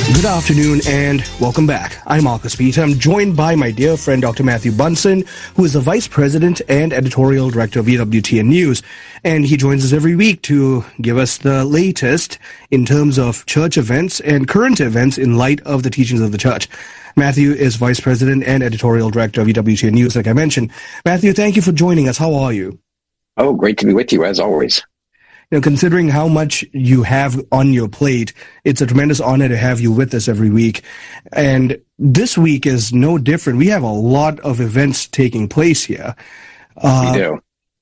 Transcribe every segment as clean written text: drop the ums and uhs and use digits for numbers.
Good afternoon and welcome back. I'm Marcus Peter. I'm joined by my dear friend Dr. Matthew Bunson, who is the Vice President and Editorial Director of EWTN News. And he joins us every week to give us the latest in terms of church events and current events in light of the teachings of the church. Matthew is Vice President and Editorial Director of EWTN News, like I mentioned. Matthew, thank you for joining us. How are you? Oh, great to be with you, as always. You know, considering how much you have on your plate, it's a tremendous honor to have you with us every week. And this week is no different. We have a lot of events taking place here. We do.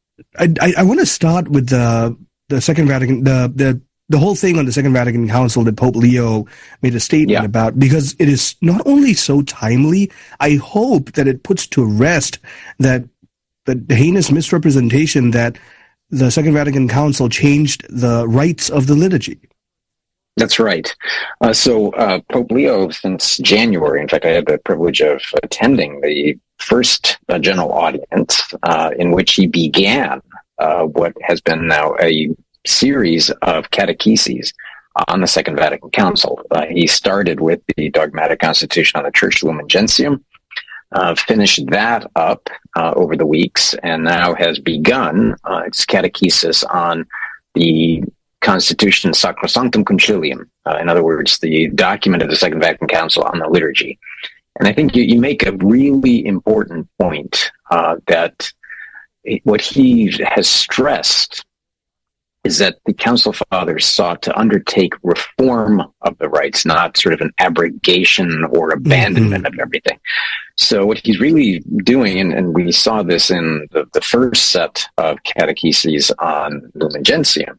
I want to start with the Second Vatican, the whole thing on the Second Vatican Council that Pope Leo made a statement about, because it is not only so timely, I hope that it puts to rest that the heinous misrepresentation that the Second Vatican Council changed the rites of the liturgy. That's right. So Pope Leo, since January, in fact, I had the privilege of attending the first general audience in which he began what has been now a series of catecheses on the Second Vatican Council. He started with the dogmatic constitution on the Church Lumen Gentium, finished that up over the weeks, and now has begun its catechesis on the Constitution Sacrosanctum Concilium, in other words, the document of the Second Vatican Council on the liturgy. And I think you make a really important point that what he has stressed is that the Council Fathers sought to undertake reform of the rites, not sort of an abrogation or abandonment of everything. So what he's really doing, and we saw this in the first set of catecheses on Lumen Gentium,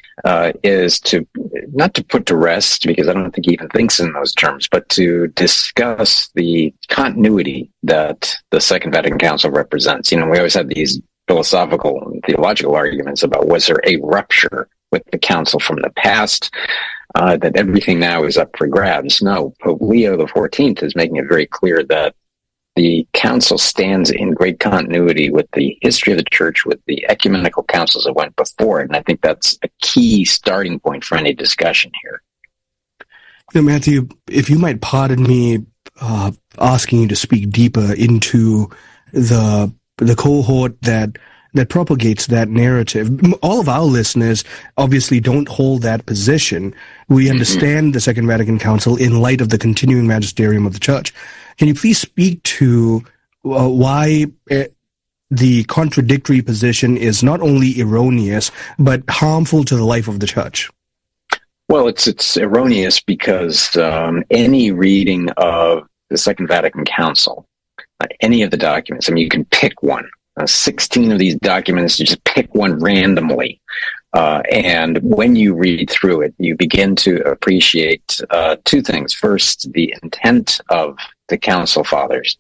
is to not to put to rest, because I don't think he even thinks in those terms, but to discuss the continuity that the Second Vatican Council represents. You know, we always have these philosophical and theological arguments about, was there a rupture with the council from the past, that everything now is up for grabs? No, Pope Leo XIV is making it very clear that the council stands in great continuity with the history of the church, with the ecumenical councils that went before it. And I think that's a key starting point for any discussion here. You know, Matthew, if you might pardon me asking you to speak deeper into the cohort that propagates that narrative. All of our listeners obviously don't hold that position. We understand the Second Vatican Council in light of the continuing magisterium of the Church. Can you please speak to why the contradictory position is not only erroneous, but harmful to the life of the Church? Well, it's erroneous because any reading of the Second Vatican Council, any of the documents, I mean, you can pick one. 16 of these documents, you just pick one randomly. And when you read through it, you begin to appreciate two things. First, the intent of the Council Fathers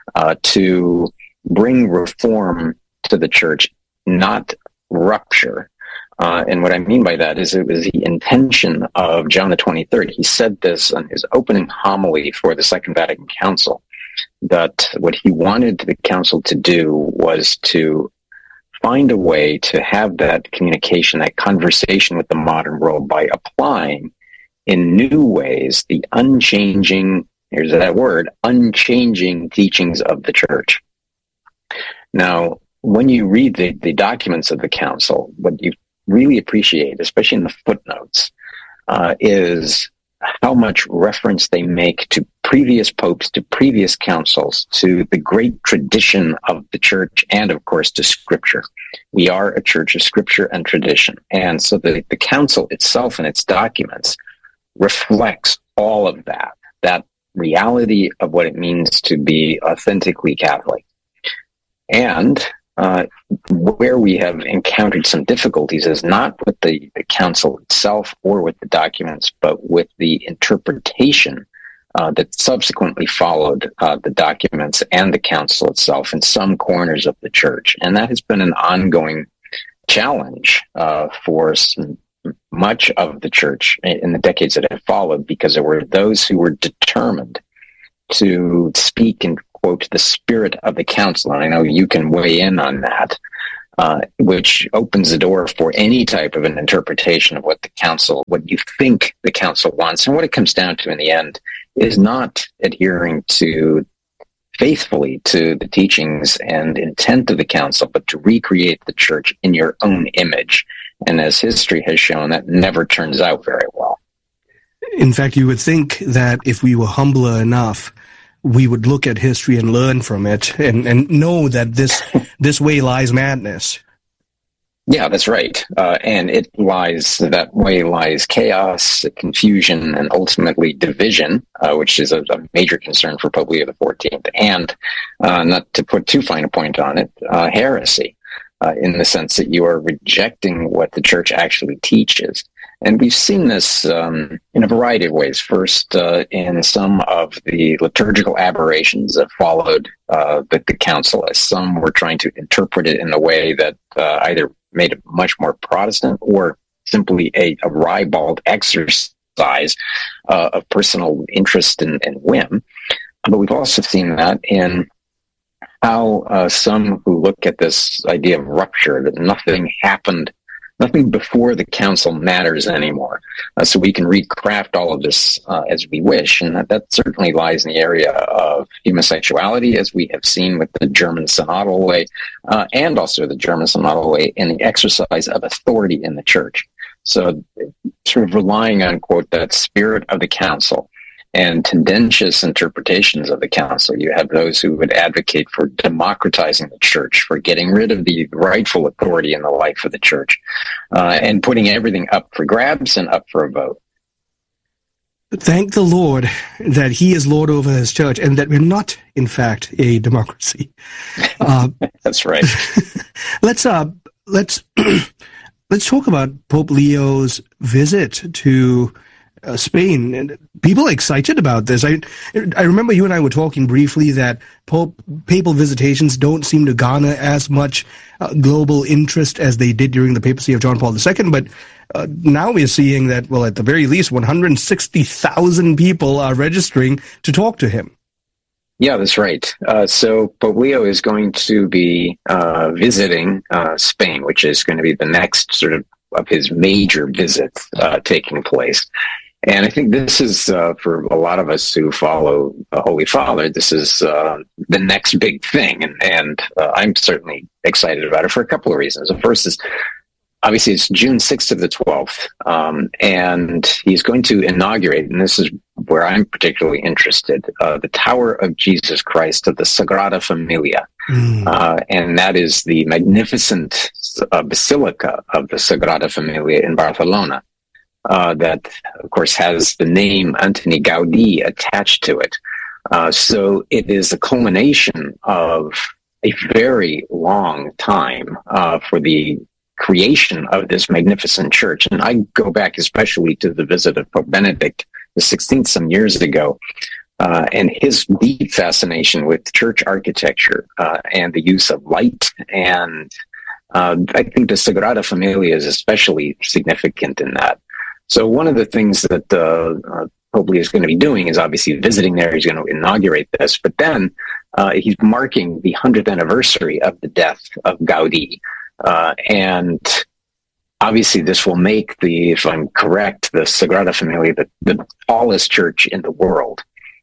to bring reform to the Church, not rupture. And what I mean by that is it was the intention of John the 23rd. He said this in his opening homily for the Second Vatican Council, that what he wanted the council to do was to find a way to have that communication, that conversation with the modern world by applying in new ways the unchanging, here's that word, unchanging teachings of the church. Now, when you read the documents of the council, what you really appreciate, especially in the footnotes, is how much reference they make to previous popes, to previous councils, to the great tradition of the church, and of course to Scripture. We are a church of Scripture and tradition. And so the council itself and its documents reflects all of that reality of what it means to be authentically Catholic. And where we have encountered some difficulties is not with the council itself or with the documents, but with the interpretation that subsequently followed the documents and the council itself in some corners of the church. And that has been an ongoing challenge for much of the church in the decades that have followed, because there were those who were determined to speak in, quote, the spirit of the council. And I know you can weigh in on that. which opens the door for any type of an interpretation of what you think the council wants. And what it comes down to in the end is not adhering faithfully to the teachings and intent of the council, but to recreate the church in your own image. And as history has shown, that never turns out very well. In fact, you would think that if we were humbler enough, we would look at history and learn from it and know that this way lies madness. Yeah, that's right. And that way lies chaos, confusion, and ultimately division, which is a major concern for Pope Leo XIV. And not to put too fine a point on it, heresy, in the sense that you are rejecting what the church actually teaches. And we've seen this in a variety of ways. First, in some of the liturgical aberrations that followed the council, as some were trying to interpret it in a way that either made it much more Protestant or simply a ribald exercise of personal interest and whim. But we've also seen that in how some who look at this idea of rupture, that nothing before the council matters anymore. So we can recraft all of this as we wish. And that certainly lies in the area of homosexuality, as we have seen with the German synodal way, and also the German synodal way in the exercise of authority in the church. So sort of relying on, quote, that spirit of the council and tendentious interpretations of the council. You have those who would advocate for democratizing the church, for getting rid of the rightful authority in the life of the church, and putting everything up for grabs and up for a vote. Thank the Lord that He is Lord over His church and that we're not, in fact, a democracy. That's right. Let's talk about Pope Leo's visit to Spain, and people are excited about this. I remember you and I were talking briefly that papal visitations don't seem to garner as much global interest as they did during the papacy of John Paul II, but now we're seeing that, well, at the very least, 160,000 people are registering to talk to him. Yeah, that's right. So Pope Leo is going to be visiting Spain, which is going to be the next sort of his major visits taking place. And I think this is, for a lot of us who follow the Holy Father, this is the next big thing. And I'm certainly excited about it for a couple of reasons. The first is, obviously, it's June 6th to the 12th. And he's going to inaugurate, and this is where I'm particularly interested, the Tower of Jesus Christ of the Sagrada Familia. And that is the magnificent Basilica of the Sagrada Familia in Barcelona. That, of course, has the name Antoni Gaudí attached to it. So it is a culmination of a very long time for the creation of this magnificent church. And I go back especially to the visit of Pope Benedict XVI some years ago, and his deep fascination with church architecture and the use of light. And I think the Sagrada Familia is especially significant in that. So one of the things that Pope Leo is going to be doing is obviously visiting there. He's going to inaugurate this, but then he's marking the 100th anniversary of the death of Gaudí. And obviously this will make if I'm correct, the Sagrada Familia the tallest church in the world.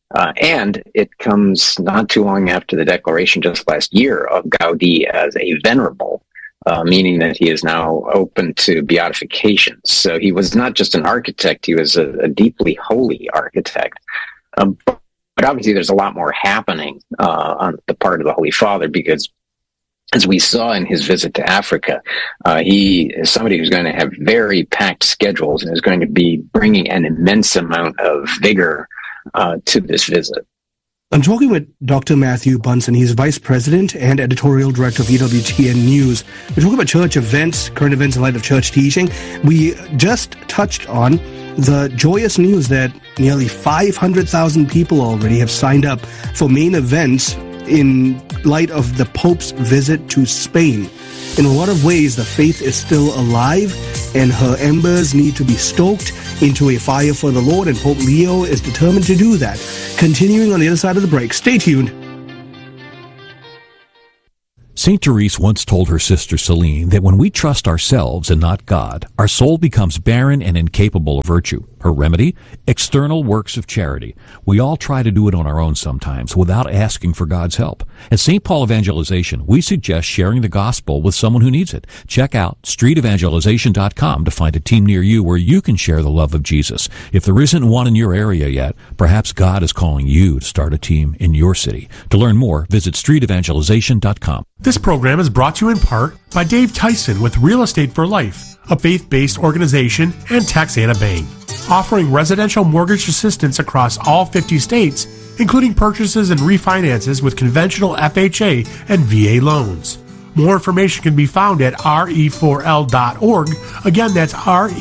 And it comes not too long after the declaration just last year of Gaudí as a venerable, meaning that he is now open to beatification. So he was not just an architect, he was a deeply holy architect. But obviously there's a lot more happening on the part of the Holy Father, because as we saw in his visit to Africa, he is somebody who's going to have very packed schedules and is going to be bringing an immense amount of vigor to this visit. I'm talking with Dr. Matthew Bunson. He's Vice President and Editorial Director of EWTN News. We're talking about church events, current events in light of church teaching. We just touched on the joyous news that nearly 500,000 people already have signed up for main events in light of the Pope's visit to Spain. In a lot of ways, the faith is still alive, and her embers need to be stoked into a fire for the Lord, and Pope Leo is determined to do that. Continuing on the other side of the break. Stay tuned. St. Therese once told her sister Celine that when we trust ourselves and not God, our soul becomes barren and incapable of virtue. Her remedy? External works of charity. We all try to do it on our own sometimes without asking for God's help. At St. Paul Evangelization, we suggest sharing the gospel with someone who needs it. Check out streetevangelization.com to find a team near you where you can share the love of Jesus. If there isn't one in your area yet, perhaps God is calling you to start a team in your city. To learn more, visit streetevangelization.com. This program is brought to you in part by Dave Tyson with Real Estate for Life, a faith-based organization, and Texana Bank, offering residential mortgage assistance across all 50 states, including purchases and refinances with conventional FHA and VA loans. More information can be found at re4l.org. Again, that's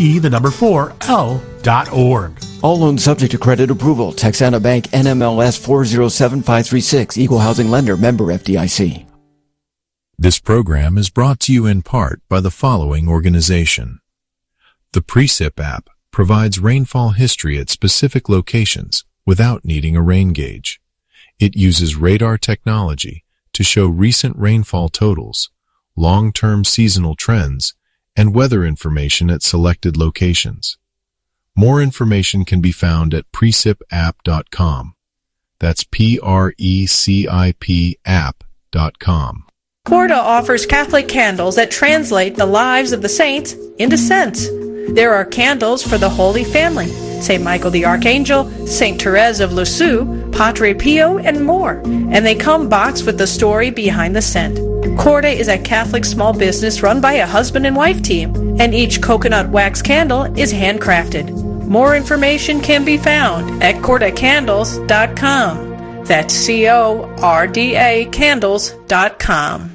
re4l.org. All loans subject to credit approval. Texana Bank, NMLS 407536, Equal Housing Lender, member FDIC. This program is brought to you in part by the following organization. The Precip app provides rainfall history at specific locations without needing a rain gauge. It uses radar technology to show recent rainfall totals, long-term seasonal trends, and weather information at selected locations. More information can be found at precipapp.com. That's PRECIP app.com. Corda offers Catholic candles that translate the lives of the saints into scents. There are candles for the Holy Family, St. Michael the Archangel, St. Therese of Lisieux, Padre Pio, and more. And they come boxed with the story behind the scent. Corda is a Catholic small business run by a husband and wife team, and each coconut wax candle is handcrafted. More information can be found at cordacandles.com. That's CORDA candles.com.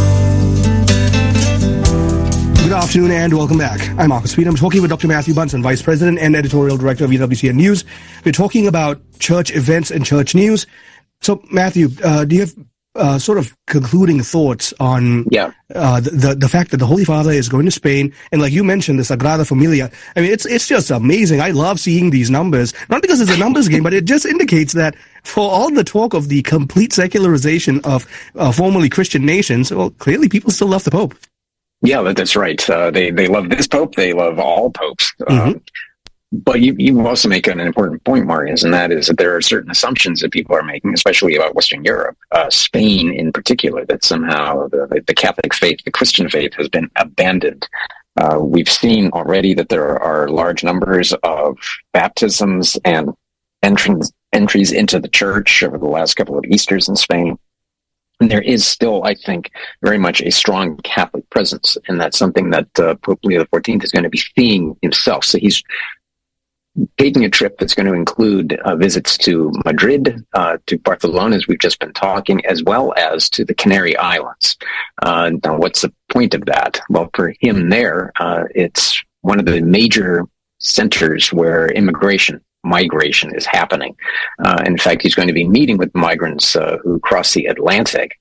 Good afternoon and welcome back. I'm Marcus Speed. I'm talking with Dr. Matthew Bunson, Vice President and Editorial Director of EWTN News. We're talking about church events and church news. So, Matthew, do you have sort of concluding thoughts on the fact that the Holy Father is going to Spain, and like you mentioned, the Sagrada Familia? I mean, it's just amazing. I love seeing these numbers, not because it's a numbers game, but it just indicates that for all the talk of the complete secularization of formerly Christian nations, well, clearly people still love the Pope. Yeah, that's right. They love this Pope. They love all popes. But you also make an important point, Marius, and that is that there are certain assumptions that people are making, especially about Western Europe, Spain in particular, that somehow the Catholic faith, the Christian faith, has been abandoned. We've seen already that there are large numbers of baptisms and entries into the church over the last couple of Easters in Spain. And there is still, I think, very much a strong Catholic presence, and that's something that Pope Leo XIV is going to be seeing himself. So he's taking a trip that's going to include visits to Madrid, to Barcelona, as we've just been talking, as well as to the Canary Islands. Now, what's the point of that? Well, for him there, it's one of the major centers where migration is happening. In fact, he's going to be meeting with migrants who cross the Atlantic,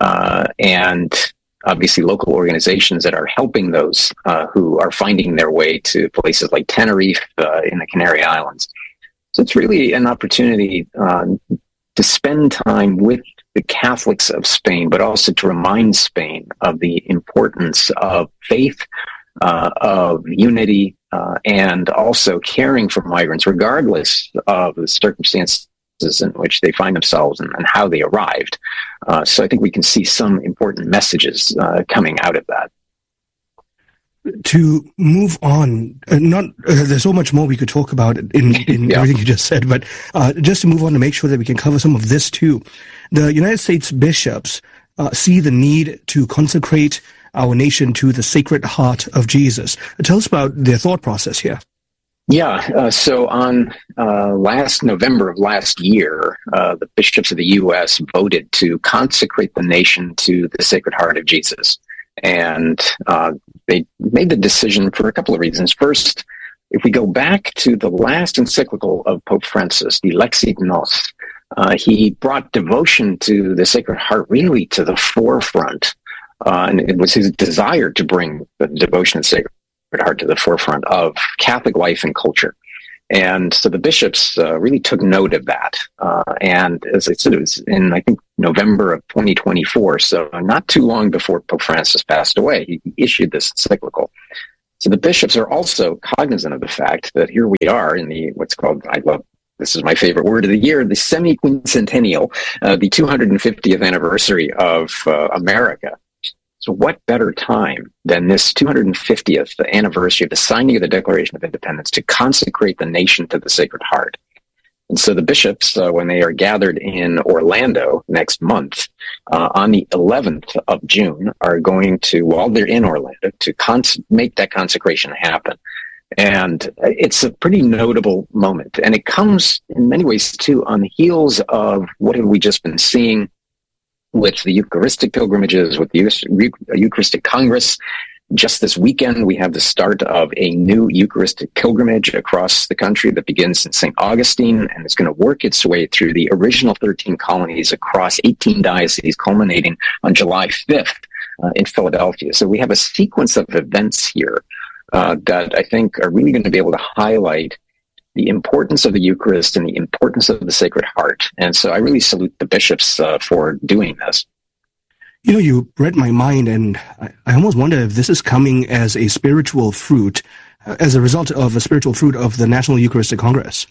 and obviously local organizations that are helping those who are finding their way to places like Tenerife in the Canary Islands. So it's really an opportunity to spend time with the Catholics of Spain, but also to remind Spain of the importance of faith, of unity, and also caring for migrants, regardless of the circumstances in which they find themselves and how they arrived. So I think we can see some important messages coming out of that. To move on, there's so much more we could talk about in everything you just said, but just to move on to make sure that we can cover some of this too. The United States bishops see the need to consecrate our nation to the Sacred Heart of Jesus. Tell us about their thought process here. Yeah, so on last November of last year, the bishops of the U.S. voted to consecrate the nation to the Sacred Heart of Jesus. And they made the decision for a couple of reasons. First, if we go back to the last encyclical of Pope Francis, the Lexit Nos, he brought devotion to the Sacred Heart really to the forefront. And it was his desire to bring the devotion to the Sacred Heart to the forefront of Catholic life and culture. And so the bishops really took note of that. And as I said, it was in, I think, November of 2024, so not too long before Pope Francis passed away, he issued this encyclical. So the bishops are also cognizant of the fact that here we are in the, what's called, this is my favorite word of the year, the semi-quincentennial, the 250th anniversary of America. So what better time than this 250th anniversary of the signing of the Declaration of Independence to consecrate the nation to the Sacred Heart? And so the bishops, when they are gathered in Orlando next month, on the 11th of June, are going to, while they're in Orlando, to make that consecration happen. And it's a pretty notable moment. And it comes in many ways, too, on the heels of what have we just been seeing with the Eucharistic pilgrimages, with the Eucharistic Congress. Just this weekend, we have the start of a new Eucharistic pilgrimage across the country that begins in St. Augustine, and it's going to work its way through the original 13 colonies across 18 dioceses, culminating on July 5th in Philadelphia. So we have a sequence of events here that I think are really going to be able to highlight the importance of the Eucharist and the importance of the Sacred Heart. And so I really salute the bishops for doing this. You know, you read my mind, and I almost wonder if this is coming as a spiritual fruit, as a result of a spiritual fruit of the National Eucharistic Congress.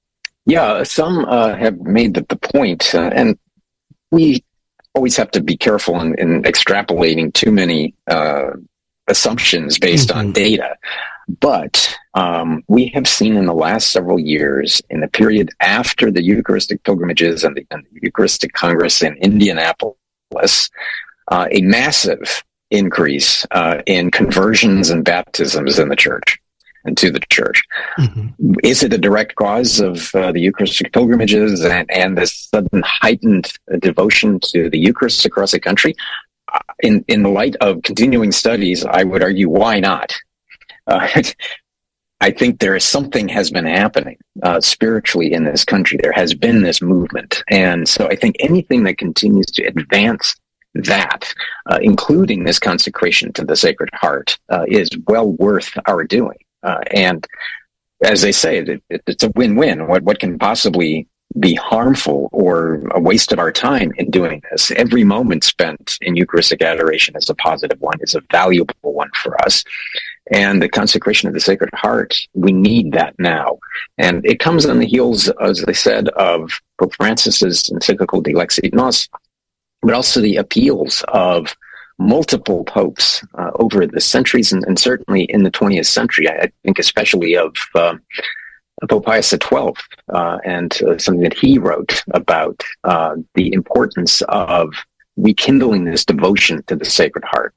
Yeah, some have made the point, and we always have to be careful in extrapolating too many assumptions based on data. But we have seen in the last several years, in the period after the Eucharistic pilgrimages and the Eucharistic Congress in Indianapolis, a massive increase in conversions and baptisms in the church and to the church. Mm-hmm. Is it a direct cause of the Eucharistic pilgrimages and this sudden heightened devotion to the Eucharist across the country? In the light of continuing studies, I would argue, why not? I think there is something has been happening spiritually in this country. There has been this movement. And so I think anything that continues to advance that, including this consecration to the Sacred Heart, is well worth our doing. And as they say, it's a win-win. What can possibly be harmful or a waste of our time in doing this? Every moment spent in Eucharistic adoration is a positive one, is a valuable one for us. And the consecration of the Sacred Heart, we need that now. And it comes on the heels, as I said, of Pope Francis's encyclical De Lexit Nos, but also the appeals of multiple popes over the centuries, and certainly in the 20th century. I think especially of Pope Pius XII, and something that he wrote about the importance of rekindling this devotion to the Sacred Heart.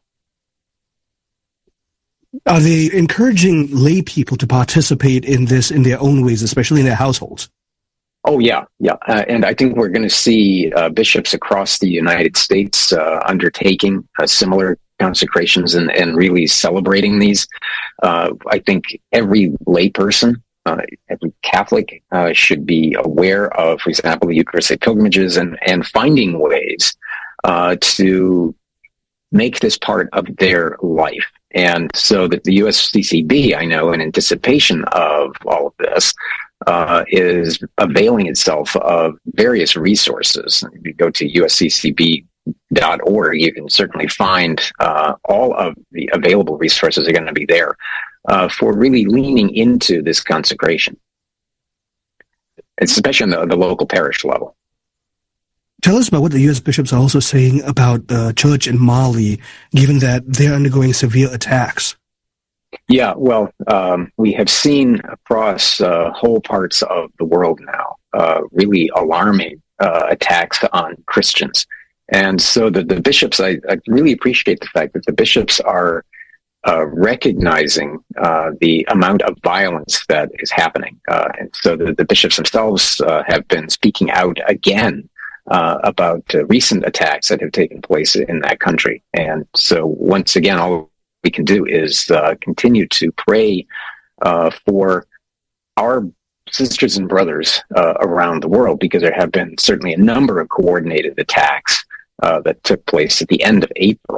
Are they encouraging lay people to participate in this in their own ways, especially in their households? Oh, yeah. And I think we're going to see bishops across the United States undertaking similar consecrations and really celebrating these. I think every layperson, every Catholic should be aware of, for example, the Eucharistic pilgrimages and finding ways to make this part of their life. And so that the USCCB, I know, in anticipation of all of this, is availing itself of various resources. If you go to usccb.org, you can certainly find all of the available resources are going to be there for really leaning into this consecration, especially on the local parish level. Tell us about what the U.S. bishops are also saying about the church in Mali, given that they're undergoing severe attacks. Yeah, well, we have seen across whole parts of the world now really alarming attacks on Christians. And so the bishops, I really appreciate the fact that the bishops are recognizing the amount of violence that is happening. And so the bishops themselves have been speaking out again about recent attacks that have taken place in that country. And so once again, all we can do is continue to pray for our sisters and brothers around the world, because there have been certainly a number of coordinated attacks that took place at the end of April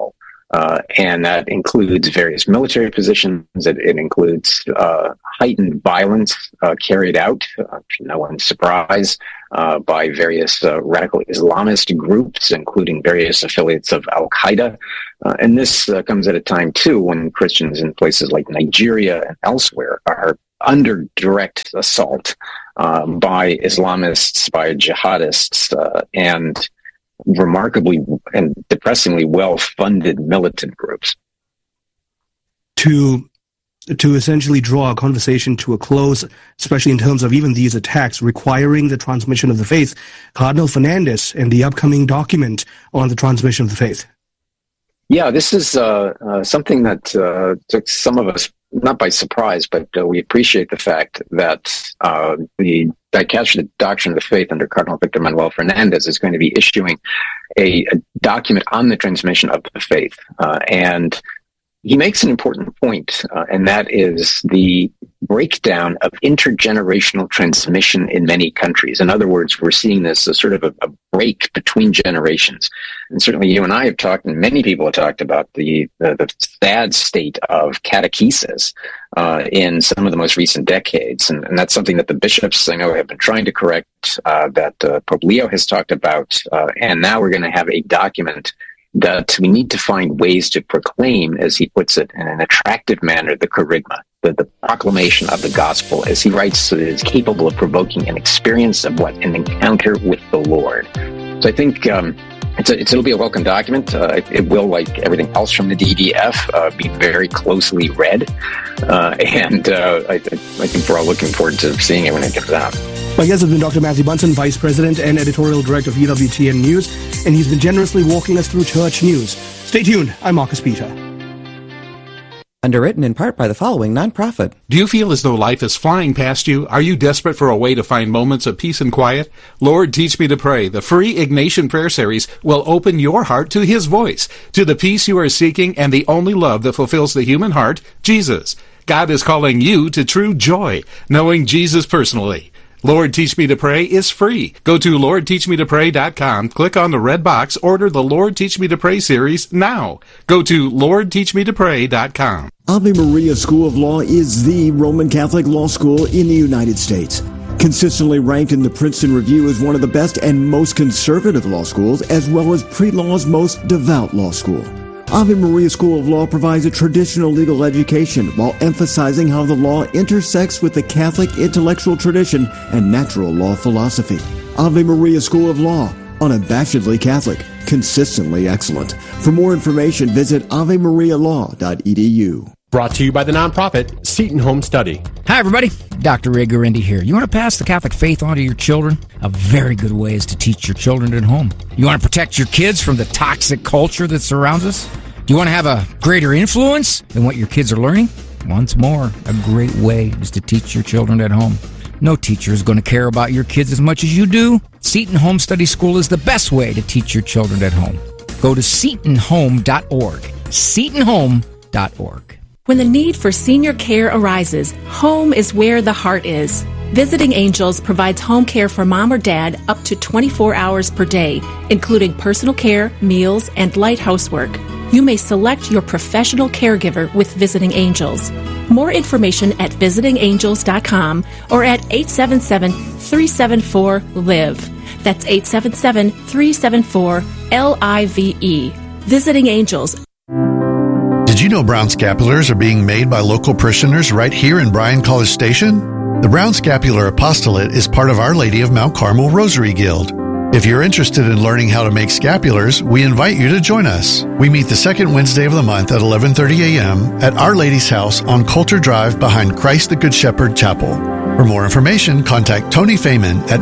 And that includes various military positions. It includes heightened violence carried out, to no one's surprise, by various radical Islamist groups, including various affiliates of Al-Qaeda. And this comes at a time, too, when Christians in places like Nigeria and elsewhere are under direct assault by Islamists, by jihadists, and remarkably and depressingly well-funded militant groups. To essentially draw a conversation to a close, especially in terms of even these attacks requiring the transmission of the faith, Cardinal Fernandez and the upcoming document on the transmission of the faith. Yeah, this is something that took some of us not by surprise, but we appreciate the fact that the Dicastery Doctrine of the Faith under Cardinal Victor Manuel Fernandez is going to be issuing a document on the transmission of the faith. And he makes an important point, and that is the breakdown of intergenerational transmission in many countries. In other words, we're seeing this as sort of a break between generations. And certainly you and I have talked, and many people have talked about the sad state of catechesis in some of the most recent decades. And that's something that the bishops, I know, have been trying to correct, that Pope Leo has talked about. And now we're going to have a document that we need to find ways to proclaim, as he puts it, in an attractive manner, the kerygma, the proclamation of the gospel, as he writes, is capable of provoking an experience of an encounter with the Lord. So I think it'll be a welcome document. It will, like everything else from the DDF, be very closely read. And I think we're all looking forward to seeing it when it comes out. My guest has been Dr. Matthew Bunson, Vice President and Editorial Director of EWTN News, and he's been generously walking us through church news. Stay tuned. I'm Marcus Peter. Underwritten in part by the following nonprofit. Do you feel as though life is flying past you? Are you desperate for a way to find moments of peace and quiet? Lord, Teach Me to Pray, the free Ignatian prayer series, will open your heart to His voice, to the peace you are seeking and the only love that fulfills the human heart, Jesus. God is calling you to true joy, knowing Jesus personally. Lord, Teach Me to Pray is free. Go to LordTeachMeToPray.com, click on the red box, order the Lord Teach Me to Pray series now. Go to LordTeachMeToPray.com. Ave Maria School of Law is the Roman Catholic law school in the United States. Consistently ranked in the Princeton Review as one of the best and most conservative law schools, as well as pre-law's most devout law school. Ave Maria School of Law provides a traditional legal education while emphasizing how the law intersects with the Catholic intellectual tradition and natural law philosophy. Ave Maria School of Law, unabashedly Catholic, consistently excellent. For more information, visit avemarialaw.edu. Brought to you by the nonprofit Seton Home Study. Hi, everybody. Dr. Ray Guarendi here. You want to pass the Catholic faith on to your children? A very good way is to teach your children at home. You want to protect your kids from the toxic culture that surrounds us? Do you want to have a greater influence than what your kids are learning? Once more, a great way is to teach your children at home. No teacher is going to care about your kids as much as you do. Seton Home Study School is the best way to teach your children at home. Go to SetonHome.org. SetonHome.org. When the need for senior care arises, home is where the heart is. Visiting Angels provides home care for mom or dad up to 24 hours per day, including personal care, meals, and light housework. You may select your professional caregiver with Visiting Angels. More information at visitingangels.com or at 877-374-LIVE. That's 877-374-LIVE. Visiting Angels. Did you know brown scapulars are being made by local parishioners right here in Bryan College Station? The Brown Scapular Apostolate is part of Our Lady of Mount Carmel Rosary Guild. If you're interested in learning how to make scapulars, we invite you to join us. We meet the second Wednesday of the month at 11:30 a.m. at Our Lady's house on Coulter Drive behind Christ the Good Shepherd Chapel. For more information, contact Tony Feynman at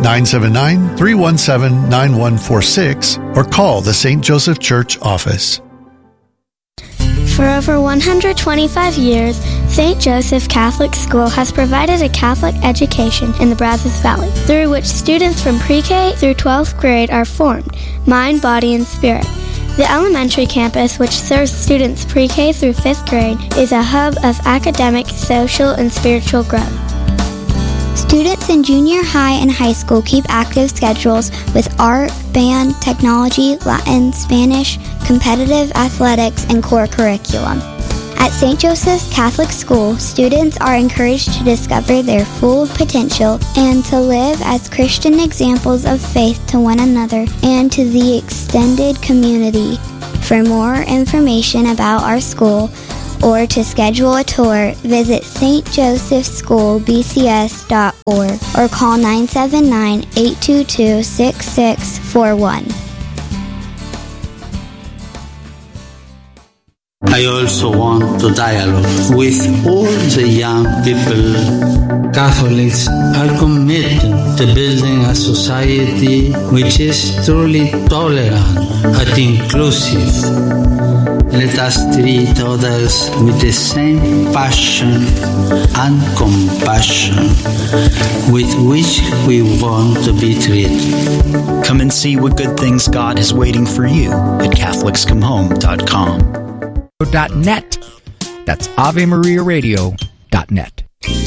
979-317-9146 or call the St. Joseph Church office. For over 125 years, St. Joseph Catholic School has provided a Catholic education in the Brazos Valley, through which students from pre-K through 12th grade are formed, mind, body, and spirit. The elementary campus, which serves students pre-K through 5th grade, is a hub of academic, social, and spiritual growth. Students in junior high and high school keep active schedules with art, band, technology, Latin, Spanish, competitive athletics, and core curriculum. At St. Joseph's Catholic School, students are encouraged to discover their full potential and to live as Christian examples of faith to one another and to the extended community. For more information about our school or to schedule a tour, visit stjosephschoolbcs.org or call 979-822-6641. I also want to dialogue with all the young people. Catholics are committed to building a society which is truly tolerant and inclusive. Let us treat others with the same passion and compassion with which we want to be treated. Come and see what good things God is waiting for you at CatholicsComeHome.com. .net. That's AveMariaRadio.net.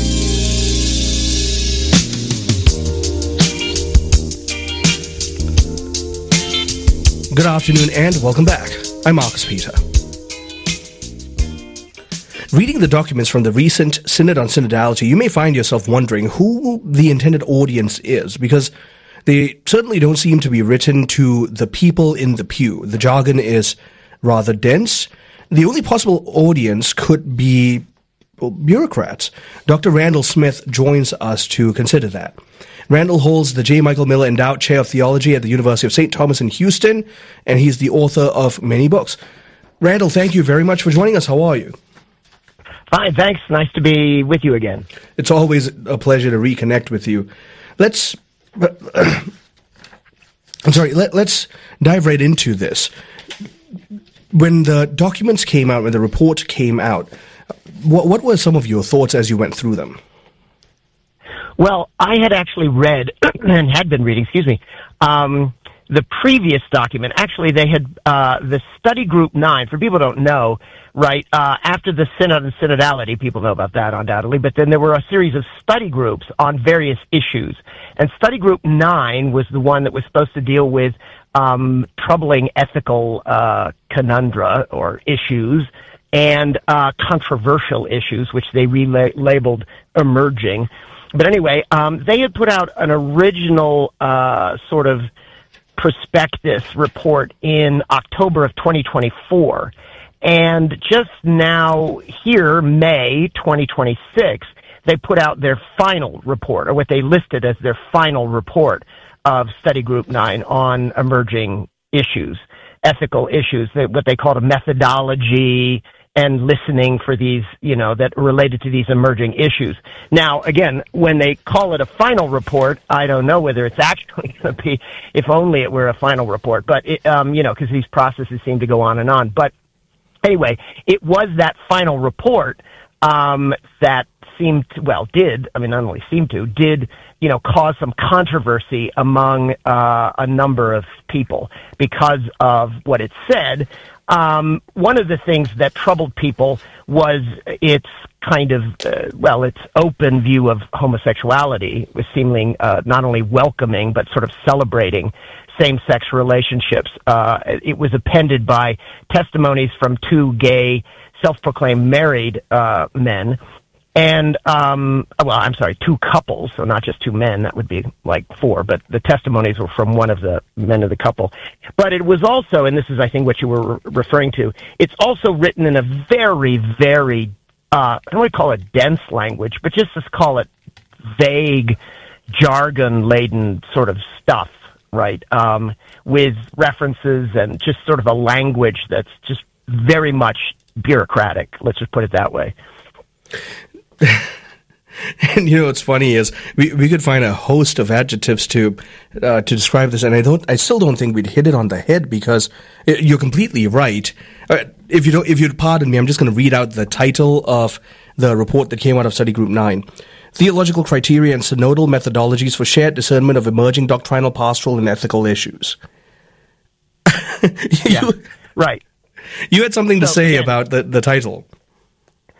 Good afternoon and welcome back. I'm Marcus Peter. Reading the documents from the recent Synod on Synodality, you may find yourself wondering who the intended audience is, because they certainly don't seem to be written to the people in the pew. The jargon is rather dense. The only possible audience could be bureaucrats. Dr. Randall Smith joins us to consider that. Randall holds the J. Michael Miller Endowed Chair of Theology at the University of St. Thomas in Houston, and he's the author of many books. Randall, thank you very much for joining us. How are you? Fine, thanks. Nice to be with you again. It's always a pleasure to reconnect with you. Let's dive right into this. When the documents came out, when the report came out, what were some of your thoughts as you went through them? Well, I had actually read and had been reading, the previous document. Actually, they had the Study Group 9. For people who don't know, right, after the Synod and Synodality, people know about that undoubtedly, but then there were a series of study groups on various issues. And Study Group 9 was the one that was supposed to deal with troubling ethical conundra or issues and controversial issues, which they labeled emerging. But anyway, they had put out an original sort of prospectus report in October of 2024. And just now here, May 2026, they put out their final report, or what they listed as their final report of Study Group 9 on emerging issues, ethical issues, what they called a methodology and listening for these, that related to these emerging issues. Now, again, when they call it a final report, I don't know whether it's actually going to be, if only it were a final report, but, because these processes seem to go on and on. But anyway, it was that final report that did cause some controversy among a number of people because of what it said. One of the things that troubled people was its kind of, its open view of homosexuality, was seemingly not only welcoming but sort of celebrating same-sex relationships. It was appended by testimonies from two gay, self-proclaimed married men. And, two couples, so not just two men, that would be like four, but the testimonies were from one of the men of the couple. But it was also, and this is, I think, what you were referring to, it's also written in a very, very, I don't want to call it dense language, but just let's call it vague, jargon-laden sort of stuff, right? With references and just sort of a language that's just very much bureaucratic, let's just put it that way. And what's funny is we could find a host of adjectives to describe this, and I still don't think we'd hit it on the head, because you're completely right. If you'd pardon me, I'm just going to read out the title of the report that came out of Study Group 9. Theological Criteria and Synodal Methodologies for Shared Discernment of Emerging Doctrinal, Pastoral, and Ethical Issues. Right. You had something to say about the title.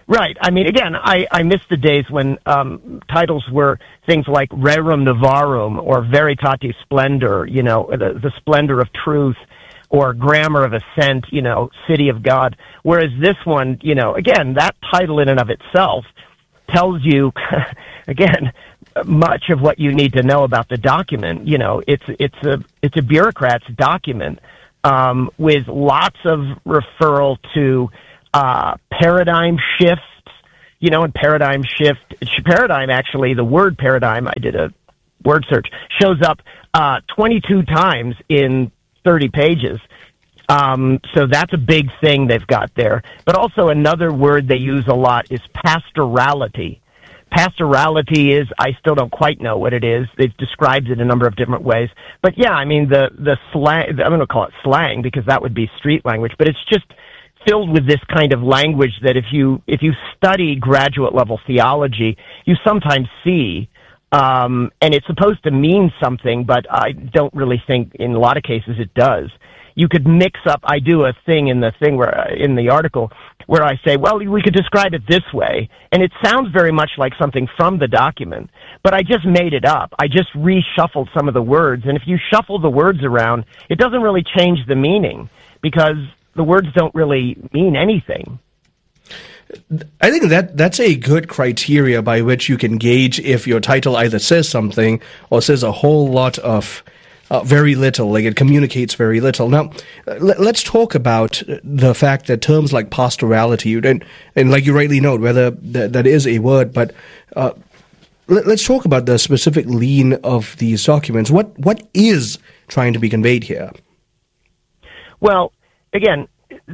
Right. I mean, again, I miss the days when titles were things like Rerum Novarum or Veritatis Splendor, you know, the splendor of truth, or Grammar of Ascent, you know, City of God. Whereas this one, you know, again, that title in and of itself tells you, again, much of what you need to know about the document. You know, it's a bureaucrat's document with lots of referral to paradigm shifts. You know, and paradigm actually, the word paradigm, I did a word search, shows up 22 times in 30 pages. So that's a big thing they've got there. But also another word they use a lot is pastorality. Pastorality is, I still don't quite know what it is. They've described it a number of different ways. But yeah, I mean, the slang, I'm going to call it slang because that would be street language, but it's just filled with this kind of language that if you study graduate level theology, you sometimes see, and it's supposed to mean something, but I don't really think in a lot of cases it does. You could mix up, I do a thing in the article where I say, well, we could describe it this way, and it sounds very much like something from the document, but I just made it up. I just reshuffled some of the words, and if you shuffle the words around, it doesn't really change the meaning, because the words don't really mean anything. I think that's a good criteria by which you can gauge if your title either says something or says a whole lot of very little, like it communicates very little. Now, let's talk about the fact that terms like pastorality, and like you rightly note, whether that is a word, but let's talk about the specific lean of these documents. What is trying to be conveyed here? Well, again,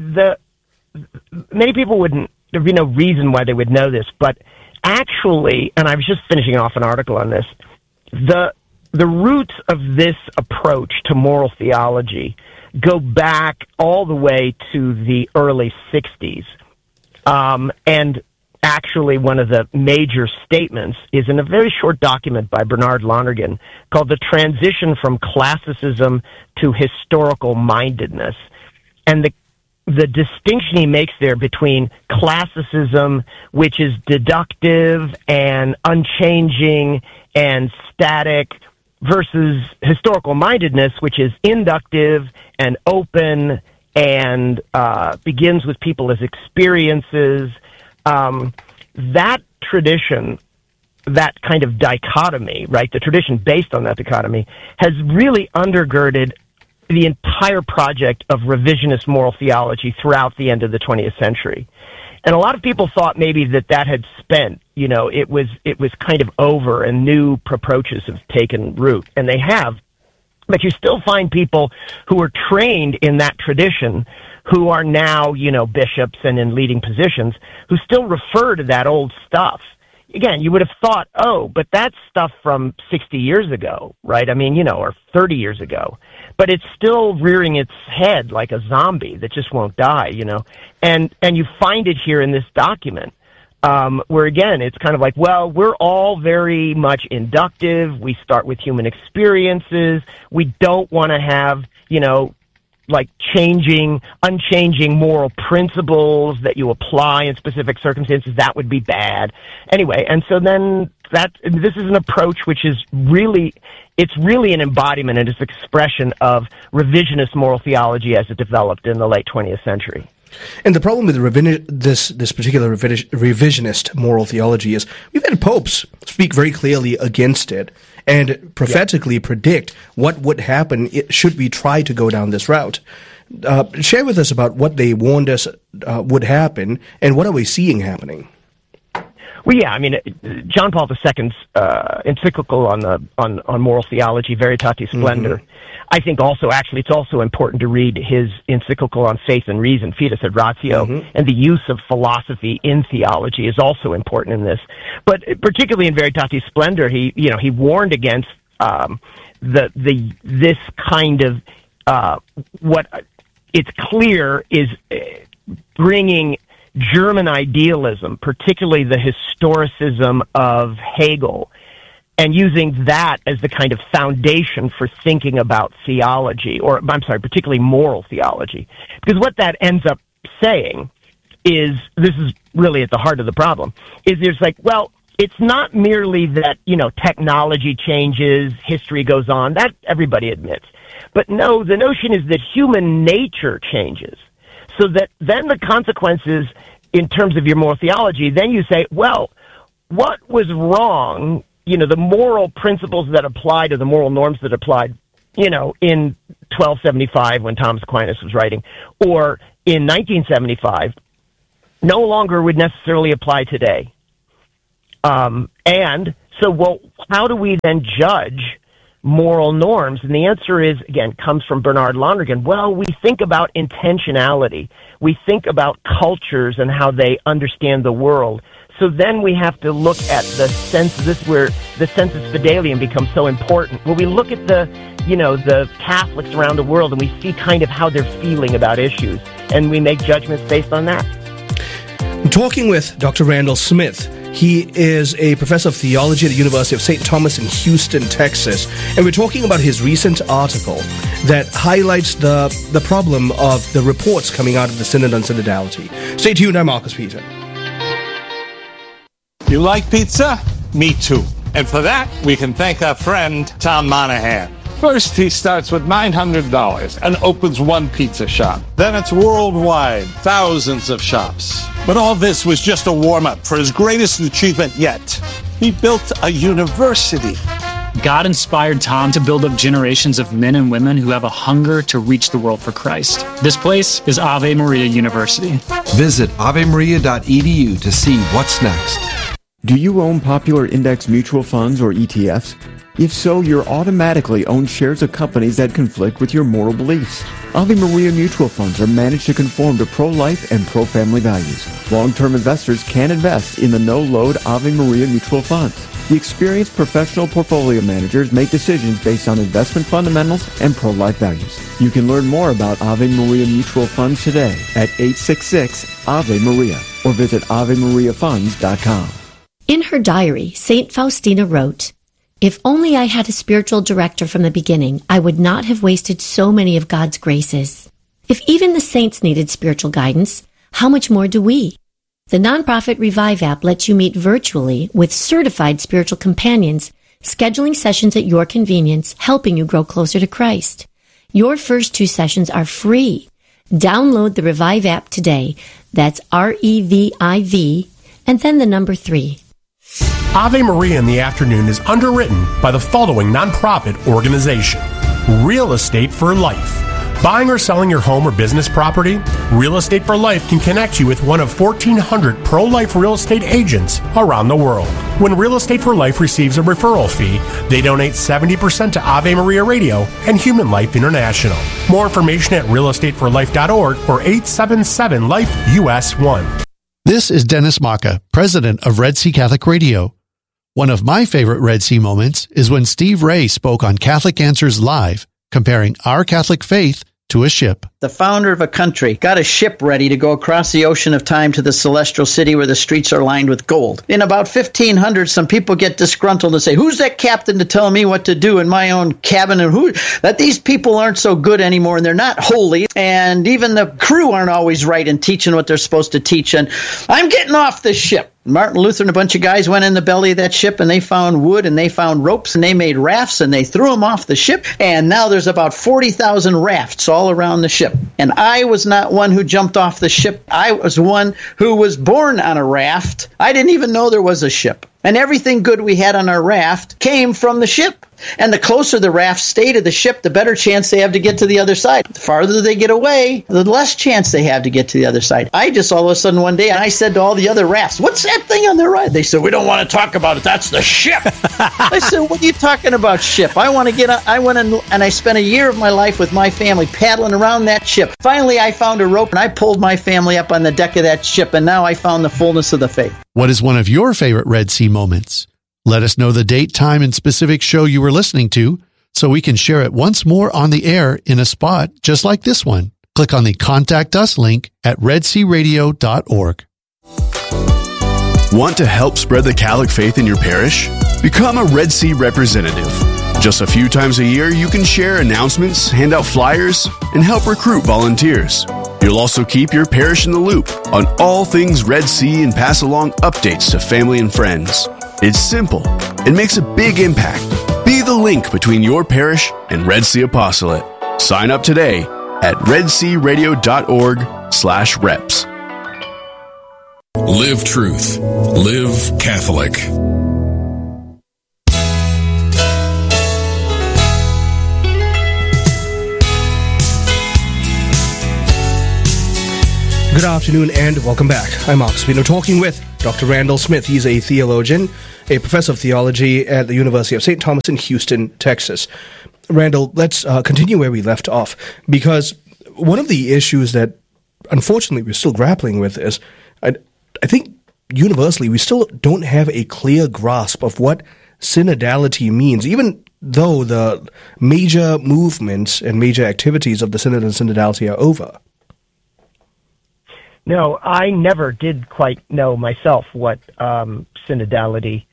many people there'd be no reason why they would know this, but actually, and I was just finishing off an article on this, the roots of this approach to moral theology go back all the way to the early 60s. And actually, one of the major statements is in a very short document by Bernard Lonergan called The Transition from Classicism to Historical Mindedness. And the distinction he makes there between classicism, which is deductive and unchanging and static, versus historical mindedness, which is inductive and open and begins with people as experiences. That tradition, that kind of dichotomy, right, the tradition based on that dichotomy, has really undergirded the entire project of revisionist moral theology throughout the end of the 20th century. And a lot of people thought maybe that had spent, you know, it was kind of over and new approaches have taken root, and they have. But you still find people who are trained in that tradition who are now, you know, bishops and in leading positions who still refer to that old stuff. Again, you would have thought, oh, but that's stuff from 60 years ago, right? I mean, you know, or 30 years ago. But it's still rearing its head like a zombie that just won't die, you know. And you find it here in this document, where, again, it's kind of like, well, we're all very much inductive. We start with human experiences. We don't want to have, you know, like unchanging moral principles that you apply in specific circumstances. That would be bad. Anyway, and so then this is an approach which is really an embodiment and it's an expression of revisionist moral theology as it developed in the late 20th century. And the problem with this particular revisionist moral theology is we've had popes speak very clearly against it and prophetically predict what would happen should we try to go down this route. Share with us about what they warned us would happen and what are we seeing happening. Well, yeah, I mean, John Paul II's encyclical on moral theology, Veritatis Splendor. Mm-hmm. I think also, actually, it's also important to read his encyclical on faith and reason, Fides et Ratio, and the use of philosophy in theology is also important in this. But particularly in Veritatis Splendor, he warned against this kind of what it's clear is bringing German idealism, particularly the historicism of Hegel, and using that as the kind of foundation for thinking about theology, particularly moral theology. Because what that ends up saying is, this is really at the heart of the problem, is there's like, well, it's not merely that, technology changes, history goes on. That everybody admits. But no, the notion is that human nature changes. So that then the consequences in terms of your moral theology, then you say, well, what was wrong, the moral principles that applied or the moral norms that applied, in 1275 when Thomas Aquinas was writing, or in 1975, no longer would necessarily apply today. And so, well, how do we then judge moral norms? And the answer is, again, comes from Bernard Lonergan. Well, we think about intentionality. We think about cultures and how they understand the world. So then we have to look at the census. This is where the Sensus Fidelium becomes so important. Well, we look at the Catholics around the world and we see kind of how they're feeling about issues. And we make judgments based on that. I'm talking with Dr. Randall Smith. He is a professor of theology at the University of St. Thomas in Houston, Texas. And we're talking about his recent article that highlights the problem of the reports coming out of the Synod on Synodality. Stay tuned, I'm Marcus Peter. You like pizza? Me too. And for that, we can thank our friend, Tom Monahan. First, he starts with $900 and opens one pizza shop. Then it's worldwide, thousands of shops. But all this was just a warm-up for his greatest achievement yet. He built a university. God inspired Tom to build up generations of men and women who have a hunger to reach the world for Christ. This place is Ave Maria University. Visit avemaria.edu to see what's next. Do you own popular index mutual funds or ETFs? If so, you're automatically own shares of companies that conflict with your moral beliefs. Ave Maria mutual funds are managed to conform to pro-life and pro-family values. Long-term investors can invest in the no-load Ave Maria mutual funds. The experienced professional portfolio managers make decisions based on investment fundamentals and pro-life values. You can learn more about Ave Maria mutual funds today at 866-AVE-MARIA or visit AveMariaFunds.com. In her diary, St. Faustina wrote, "If only I had a spiritual director from the beginning, I would not have wasted so many of God's graces. If even the saints needed spiritual guidance, how much more do we?" The nonprofit Revive app lets you meet virtually with certified spiritual companions, scheduling sessions at your convenience, helping you grow closer to Christ. Your first 2 sessions are free. Download the Revive app today. That's REVIV, and then the number 3. Ave Maria in the Afternoon is underwritten by the following nonprofit organization: Real Estate for Life. Buying or selling your home or business property? Real Estate for Life can connect you with one of 1,400 pro-life real estate agents around the world. When Real Estate for Life receives a referral fee, they donate 70% to Ave Maria Radio and Human Life International. More information at realestateforlife.org or 877-LIFE-US1. This is Dennis Maka, president of Red Sea Catholic Radio. One of my favorite Red Sea moments is when Steve Ray spoke on Catholic Answers Live, comparing our Catholic faith to a ship. The founder of a country got a ship ready to go across the ocean of time to the celestial city where the streets are lined with gold. In about 1500, some people get disgruntled and say, "Who's that captain to tell me what to do in my own cabin?" And that these people aren't so good anymore and they're not holy. And even the crew aren't always right in teaching what they're supposed to teach. And I'm getting off this ship. Martin Luther and a bunch of guys went in the belly of that ship and they found wood and they found ropes and they made rafts and they threw them off the ship. And now there's about 40,000 rafts all around the ship. And I was not one who jumped off the ship. I was one who was born on a raft. I didn't even know there was a ship. And everything good we had on our raft came from the ship. And the closer the raft stay to the ship, the better chance they have to get to the other side. The farther they get away, the less chance they have to get to the other side. I just all of a sudden one day, I said to all the other rafts, "What's that thing on the right?" They said, "We don't want to talk about it. That's the ship." I said, "What are you talking about, ship? I want to get on." I went and I spent a year of my life with my family paddling around that ship. Finally, I found a rope and I pulled my family up on the deck of that ship. And now I found the fullness of the faith. What is one of your favorite Red Sea moments? Let us know the date, time, and specific show you were listening to so we can share it once more on the air in a spot just like this one. Click on the Contact Us link at redsearadio.org. Want to help spread the Catholic faith in your parish? Become a Red Sea representative. Just a few times a year, you can share announcements, hand out flyers, and help recruit volunteers. You'll also keep your parish in the loop on all things Red Sea and pass along updates to family and friends. It's simple and makes a big impact. Be the link between your parish and Red Sea Apostolate. Sign up today at redsearadio.org/reps. Live truth. Live Catholic. Good afternoon and welcome back. I'm Mark Spino talking with Dr. Randall Smith. He's a theologian, a professor of theology at the University of St. Thomas in Houston, Texas. Randall, let's continue where we left off, because one of the issues that unfortunately we're still grappling with is, I think universally we still don't have a clear grasp of what synodality means, even though the major movements and major activities of the synod and synodality are over. No, I never did quite know myself what synodality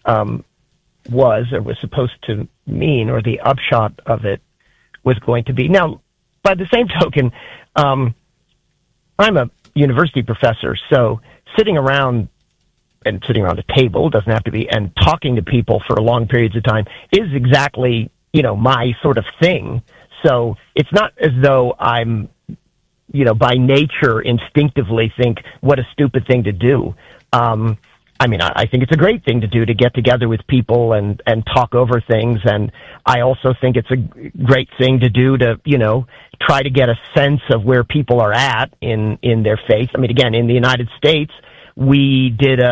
was or was supposed to mean, or the upshot of it was going to be. Now, by the same token, I'm a university professor, so sitting around a table, doesn't have to be, and talking to people for long periods of time is exactly, my sort of thing. So it's not as though I'm, by nature instinctively think what a stupid thing to do. I think it's a great thing to do, to get together with people and talk over things. And I also think it's a great thing to do to, try to get a sense of where people are at in their faith. Again, in the United States, we did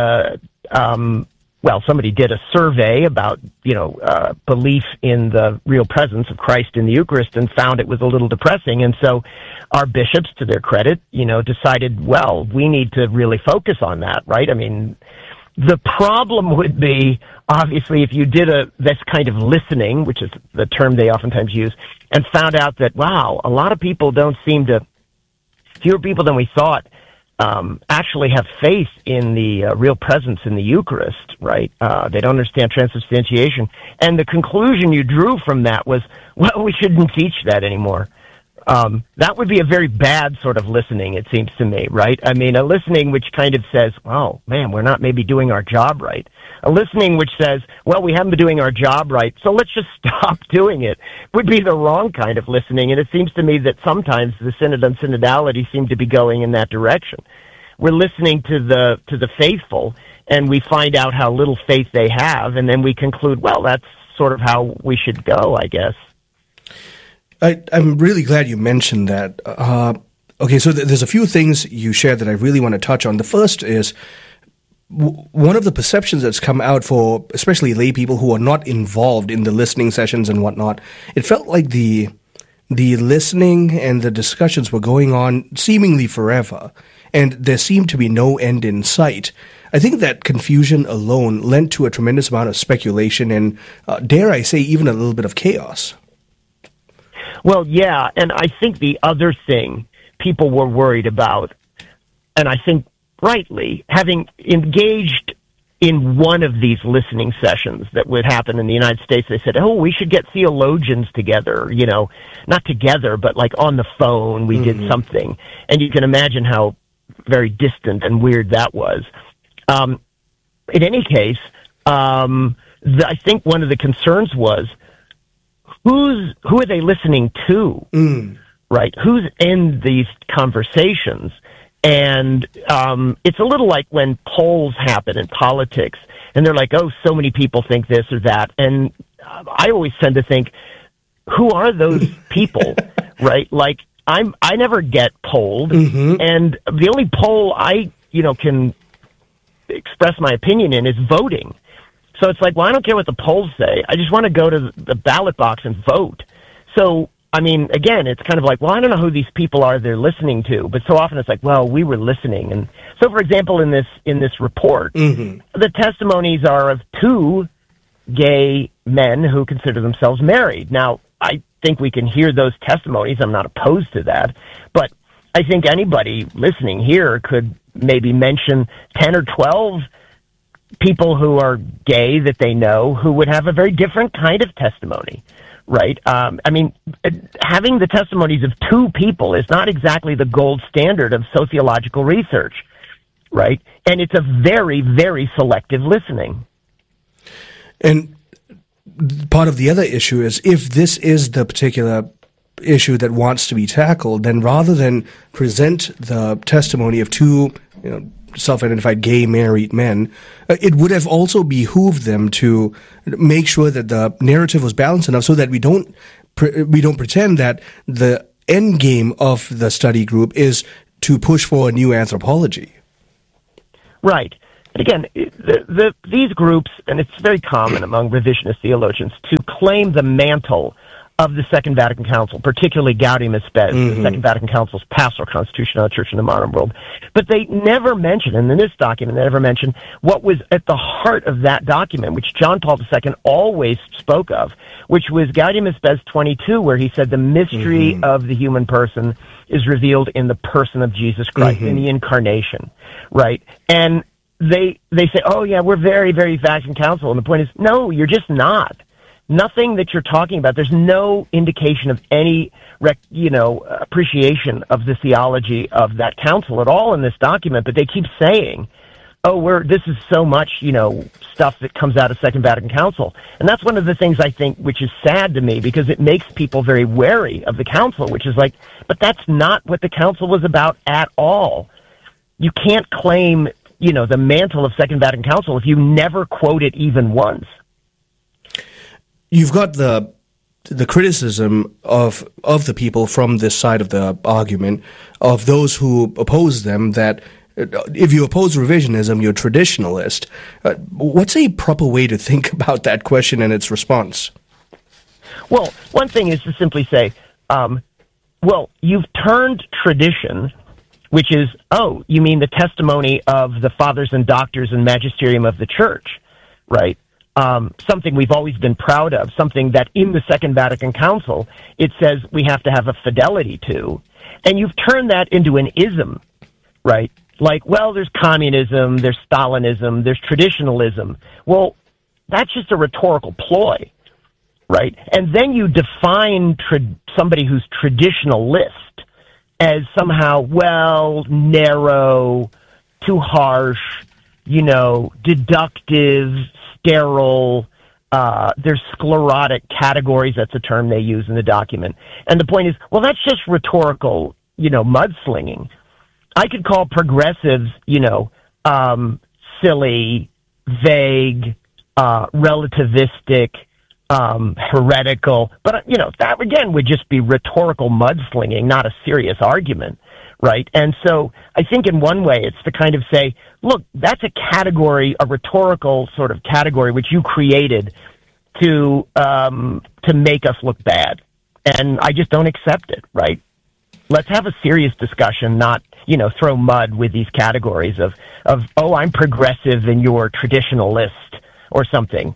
somebody did a survey about, belief in the real presence of Christ in the Eucharist and found it was a little depressing. And so our bishops, to their credit, decided, well, we need to really focus on that, right? The problem would be, obviously, if you did this kind of listening, which is the term they oftentimes use, and found out that, wow, a lot of people fewer people than we thought, actually have faith in the real presence in the Eucharist, right? They don't understand transubstantiation. And the conclusion you drew from that was, well, we shouldn't teach that anymore. That would be a very bad sort of listening, it seems to me, right? A listening which kind of says, oh, man, we're not maybe doing our job right. A listening which says, well, we haven't been doing our job right, so let's just stop doing it, would be the wrong kind of listening. And it seems to me that sometimes the synod and synodality seem to be going in that direction. We're listening to the faithful, and we find out how little faith they have, and then we conclude, well, that's sort of how we should go, I guess. I'm really glad you mentioned that. Okay, so there's a few things you shared that I really want to touch on. The first is one of the perceptions that's come out for especially lay people who are not involved in the listening sessions and whatnot. It felt like the listening and the discussions were going on seemingly forever, and there seemed to be no end in sight. I think that confusion alone lent to a tremendous amount of speculation and, dare I say, even a little bit of chaos. Well, yeah, and I think the other thing people were worried about, and I think rightly, having engaged in one of these listening sessions that would happen in the United States, they said, oh, we should get theologians together, not together, but like on the phone, we did something. And you can imagine how very distant and weird that was. In any case, I think one of the concerns was, who are they listening to, right? Who's in these conversations? And it's a little like when polls happen in politics, and they're like, oh, so many people think this or that. And I always tend to think, who are those people, right? Like, I never get polled, and the only poll I, can express my opinion in is voting. So it's like, well, I don't care what the polls say. I just want to go to the ballot box and vote. So, again, it's kind of like, well, I don't know who these people are they're listening to. But so often it's like, well, we were listening. And so, for example, in this report, the testimonies are of two gay men who consider themselves married. Now, I think we can hear those testimonies. I'm not opposed to that. But I think anybody listening here could maybe mention 10 or 12 people who are gay that they know who would have a very different kind of testimony, right? I mean, having the testimonies of two people is not exactly the gold standard of sociological research, right? And it's a very, very selective listening. And part of the other issue is, if this is the particular issue that wants to be tackled, then rather than present the testimony of two, self-identified gay married men, it would have also behooved them to make sure that the narrative was balanced enough so that we don't pretend that the end game of the study group is to push for a new anthropology. Right. And again, these groups, and it's very common among revisionist theologians, to claim the mantle of the Second Vatican Council, particularly Gaudium et Spes, the Second Vatican Council's pastoral constitution on the church in the modern world. But they never mention, and in this document, they never mention what was at the heart of that document, which John Paul II always spoke of, which was Gaudium et Spes 22, where he said the mystery of the human person is revealed in the person of Jesus Christ, in the incarnation, right? And they say, oh yeah, we're very, very Vatican Council. And the point is, no, you're just not. Nothing that you're talking about, there's no indication of any, appreciation of the theology of that council at all in this document, but they keep saying, this is so much, stuff that comes out of Second Vatican Council. And that's one of the things I think which is sad to me, because it makes people very wary of the council, which is like, but that's not what the council was about at all. You can't claim, the mantle of Second Vatican Council if you never quote it even once. You've got the criticism of the people from this side of the argument, of those who oppose them, that if you oppose revisionism, you're traditionalist. What's a proper way to think about that question and its response? Well, one thing is to simply say, you've turned tradition, which is, you mean the testimony of the fathers and doctors and magisterium of the church, right? Something we've always been proud of, something that in the Second Vatican Council, it says we have to have a fidelity to. And you've turned that into an ism, right? Like, there's communism, there's Stalinism, there's traditionalism. Well, that's just a rhetorical ploy, right? And then you define somebody who's traditionalist as somehow, narrow, too harsh, deductive, sterile, there's sclerotic categories. That's a term they use in the document. And the point is, that's just rhetorical, mudslinging. I could call progressives, silly, vague, relativistic, heretical. But, that again would just be rhetorical mudslinging, not a serious argument. Right. And so I think in one way it's to kind of say, look, that's a category, a rhetorical sort of category, which you created to make us look bad. And I just don't accept it. Right. Let's have a serious discussion, not, throw mud with these categories of, I'm progressive and you're traditionalist or something.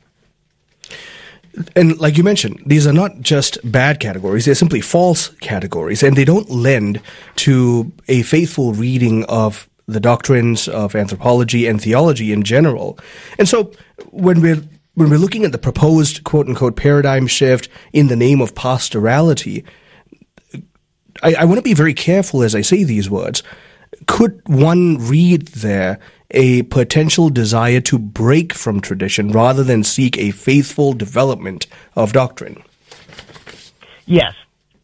And like you mentioned, these are not just bad categories, they're simply false categories, and they don't lend to a faithful reading of the doctrines of anthropology and theology in general. And so when we're looking at the proposed quote-unquote paradigm shift in the name of pastorality, I want to be very careful as I say these words. Could one read there a potential desire to break from tradition rather than seek a faithful development of doctrine? Yes.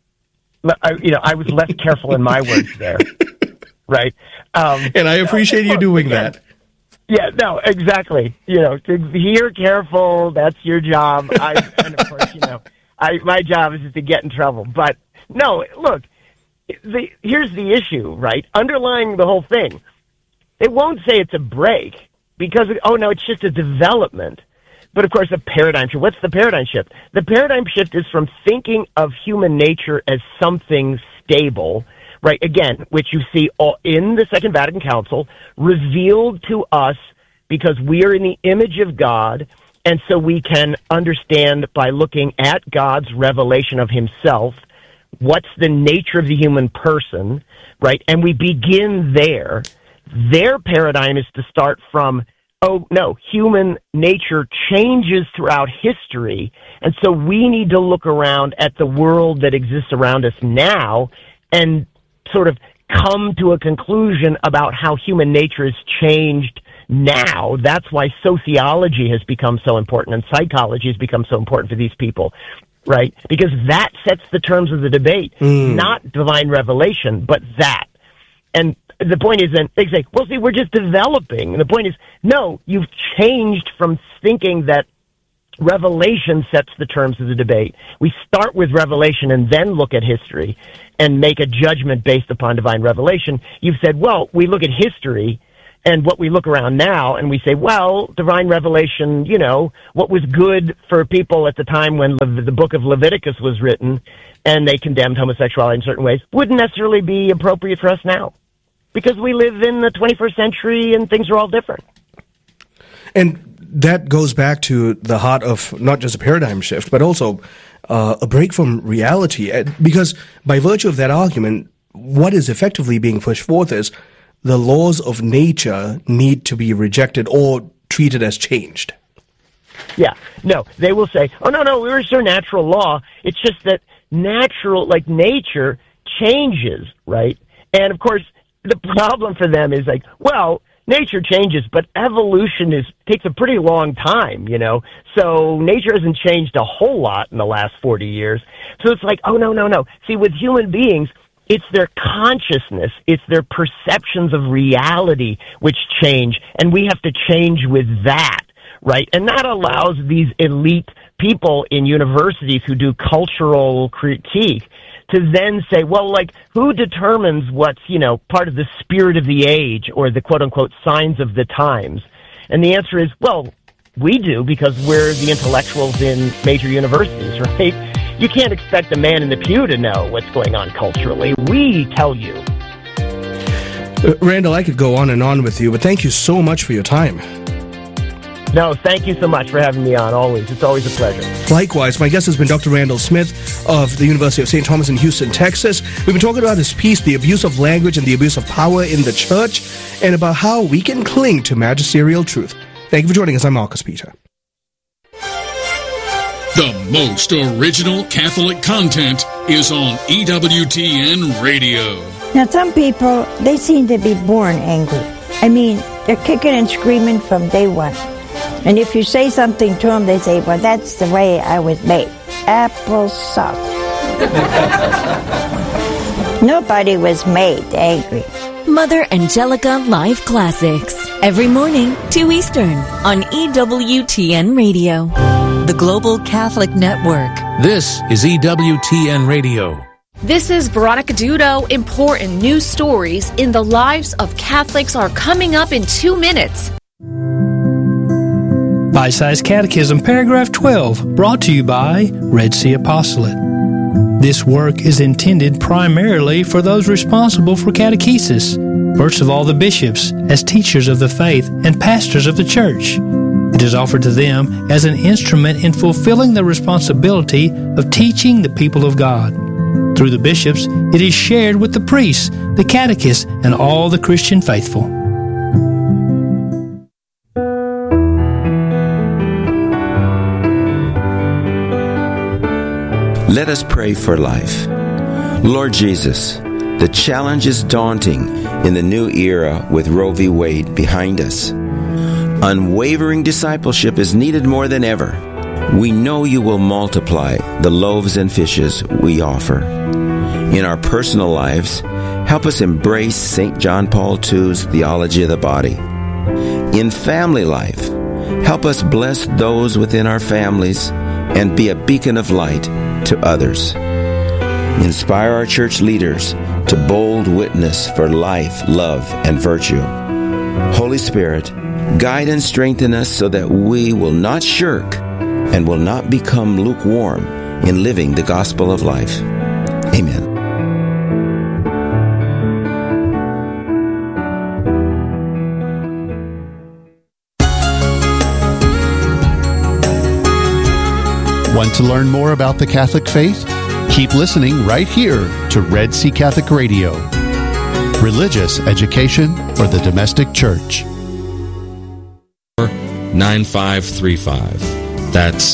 I was less careful in my words there, right? And I appreciate you doing that. Yeah, no, exactly. To hear careful, that's your job. And of course, my job is just to get in trouble. But no, look, here's the issue, right? Underlying the whole thing, they won't say it's a break because, it's just a development. But of course, a paradigm shift. What's the paradigm shift? The paradigm shift is from thinking of human nature as something stable, right? Again, which you see in the Second Vatican Council, revealed to us because we are in the image of God, and so we can understand by looking at God's revelation of himself, what's the nature of the human person, right? And we begin there. Their paradigm is to start from oh, no, human nature changes throughout history, and so we need to look around at the world that exists around us now and sort of come to a conclusion about how human nature has changed now. That's why sociology has become so important and psychology has become so important for these people, right? Because that sets the terms of the debate, not divine revelation, but that. And the point is then they say, well, see, we're just developing. And the point is, no, you've changed from thinking that revelation sets the terms of the debate. We start with revelation and then look at history and make a judgment based upon divine revelation. You've said, well, we look at history and what we look around now and we say, well, divine revelation, you know, what was good for people at the time when the book of Leviticus was written and they condemned homosexuality in certain ways wouldn't necessarily be appropriate for us now because we live in the 21st century and things are all different. And that goes back to the heart of not just a paradigm shift, but also a break from reality. Because by virtue of that argument, what is effectively being pushed forth is the laws of nature need to be rejected or treated as changed. Yeah, no, they will say, oh, no, we're so natural law. It's just that natural, like nature, changes, right? And of course, the problem for them is like, well, nature changes, but evolution takes a pretty long time, you know? So nature hasn't changed a whole lot in the last 40 years. So it's like, oh, no. See, with human beings, it's their consciousness, it's their perceptions of reality which change, and we have to change with that, right? And that allows these elite people in universities who do cultural critique to then say, well, like, who determines what's, you know, part of the spirit of the age or the quote-unquote signs of the times? And the answer is, well, we do because we're the intellectuals in major universities, right? You can't expect a man in the pew to know what's going on culturally. We tell you. Randall, I could go on and on with you, but thank you so much for your time. No, thank you so much for having me on, always. It's always a pleasure. Likewise, my guest has been Dr. Randall Smith of the University of St. Thomas in Houston, Texas. We've been talking about his piece, The Abuse of Language and the Abuse of Power in the Church, and about how we can cling to magisterial truth. Thank you for joining us. I'm Marcus Peter. The most original Catholic content is on EWTN Radio. Now, some people, they seem to be born angry. I mean, they're kicking and screaming from day one. And if you say something to them, they say, well, that's the way I was made. Apples suck. Nobody was made angry. Mother Angelica Live Classics. Every morning, 2 Eastern, on EWTN Radio. The Global Catholic Network. This is EWTN Radio. This is Veronica Dudo. Important news stories in the lives of Catholics are coming up in 2 minutes. Bite-Sized Catechism, paragraph 12, brought to you by Red Sea Apostolate. This work is intended primarily for those responsible for catechesis, first of all the bishops, as teachers of the faith and pastors of the church. It is offered to them as an instrument in fulfilling the responsibility of teaching the people of God. Through the bishops, it is shared with the priests, the catechists, and all the Christian faithful. Let us pray for life. Lord Jesus, the challenge is daunting in the new era with Roe v. Wade behind us. Unwavering discipleship is needed more than ever. We know you will multiply the loaves and fishes we offer. In our personal lives, help us embrace St. John Paul II's theology of the body. In family life, help us bless those within our families and be a beacon of light to others. Inspire our church leaders to bold witness for life, love, and virtue. Holy Spirit, guide and strengthen us so that we will not shirk and will not become lukewarm in living the gospel of life. Amen. Want to learn more about the Catholic faith? Keep listening right here to Red Sea Catholic Radio. Religious education for the domestic church. 740-264-9535. That's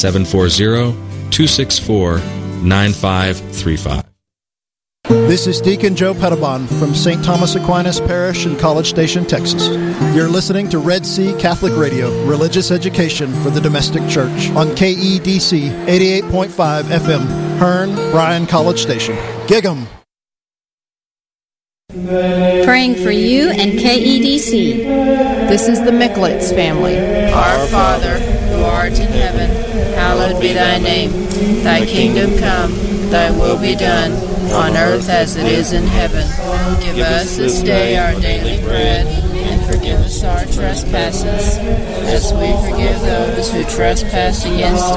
740-264-9535. This is Deacon Joe Pettibon from St. Thomas Aquinas Parish in College Station, Texas. You're listening to Red Sea Catholic Radio, religious education for the domestic church on KEDC 88.5 FM, Hearn, Bryan College Station. Gig 'em! Praying for you and KEDC. This is the Micklitz family. Our Father, who art in heaven, hallowed be thy name. Thy kingdom come, thy will be done, on earth as it is in heaven. Give us this day our daily bread, and forgive us our trespasses, as we forgive those who trespass against us.